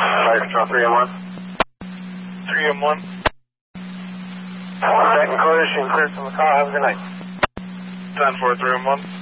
Fire Control 3 and 1. 3 and 1. Second quarter, she's cleared from the car. Have a good night. 10-4, 3 and 1.